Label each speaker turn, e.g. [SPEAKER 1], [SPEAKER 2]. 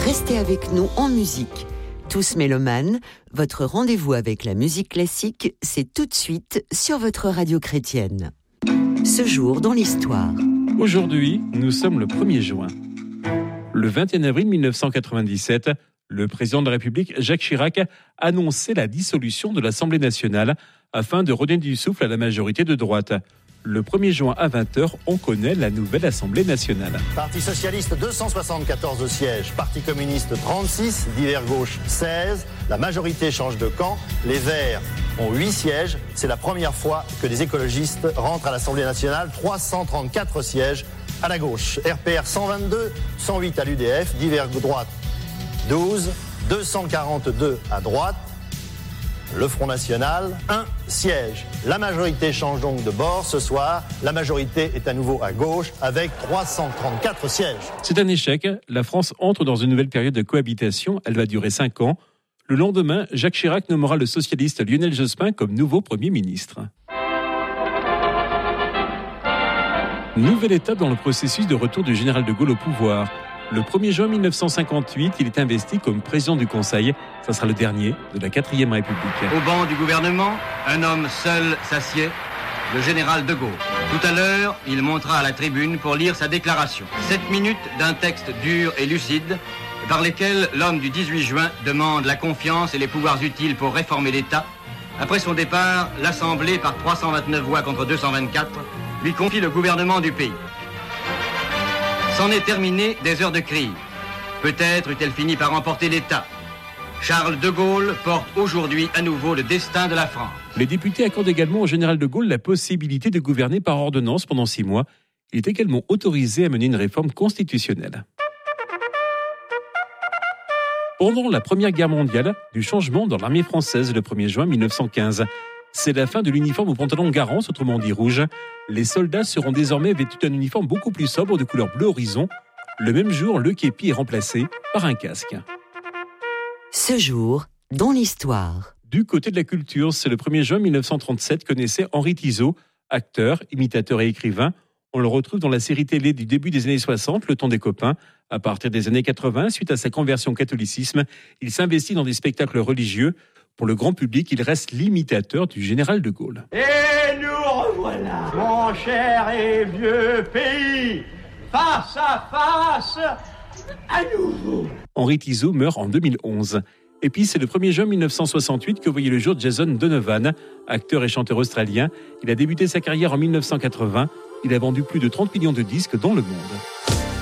[SPEAKER 1] Restez avec nous en musique. Tous mélomanes, votre rendez-vous avec la musique classique, c'est tout de suite sur votre radio chrétienne. Ce jour dans l'histoire.
[SPEAKER 2] Aujourd'hui, nous sommes le 1er juin. Le 21 avril 1997, le président de la République, Jacques Chirac, annonçait la dissolution de l'Assemblée nationale afin de redonner du souffle à la majorité de droite. Le 1er juin à 20h, on connaît la nouvelle Assemblée nationale.
[SPEAKER 3] Parti socialiste, 274 sièges. Parti communiste, 36. Divers gauche, 16. La majorité change de camp. Les Verts ont 8 sièges. C'est la première fois que des écologistes rentrent à l'Assemblée nationale. 334 sièges à la gauche. RPR, 122. 108 à l'UDF. Divers droite, 12. 242 à droite. Le Front National, 1 siège. La majorité change donc de bord ce soir. La majorité est à nouveau à gauche avec 334 sièges.
[SPEAKER 2] C'est un échec. La France entre dans une nouvelle période de cohabitation. Elle va durer 5 ans. Le lendemain, Jacques Chirac nommera le socialiste Lionel Jospin comme nouveau Premier ministre. Nouvelle étape dans le processus de retour du général de Gaulle au pouvoir. Le 1er juin 1958, il est investi comme président du Conseil. Ça sera le dernier de la 4e République.
[SPEAKER 4] Au banc du gouvernement, un homme seul s'assied, le général de Gaulle. Tout à l'heure, il montera à la tribune pour lire sa déclaration. 7 minutes d'un texte dur et lucide, par lesquels l'homme du 18 juin demande la confiance et les pouvoirs utiles pour réformer l'État. Après son départ, l'Assemblée, par 329 voix contre 224, lui confie le gouvernement du pays. C'en est terminé des heures de crise. Peut-être eut-elle fini par emporter l'État. Charles de Gaulle porte aujourd'hui à nouveau le destin de la France.
[SPEAKER 2] Les députés accordent également au général de Gaulle la possibilité de gouverner par ordonnance pendant 6 mois. Il est également autorisé à mener une réforme constitutionnelle. Pendant la Première Guerre mondiale, du changement dans l'armée française le 1er juin 1915. C'est la fin de l'uniforme au pantalon Garance, autrement dit rouge. Les soldats seront désormais vêtus d'un uniforme beaucoup plus sobre de couleur bleu horizon. Le même jour, le képi est remplacé par un casque.
[SPEAKER 1] Ce jour dans l'histoire.
[SPEAKER 2] Du côté de la culture, c'est le 1er juin 1937 que naissait Henri Tizot, acteur, imitateur et écrivain. On le retrouve dans la série télé du début des années 60, Le Temps des copains. À partir des années 80, suite à sa conversion au catholicisme, il s'investit dans des spectacles religieux. Pour le grand public, il reste l'imitateur du général de Gaulle.
[SPEAKER 5] Et nous revoilà, mon cher et vieux pays, face à face, à nouveau.
[SPEAKER 2] Henri Tizot meurt en 2011. Et puis, c'est le 1er juin 1968 que voyait le jour Jason Donovan, acteur et chanteur australien. Il a débuté sa carrière en 1980. Il a vendu plus de 30 millions de disques dans le monde.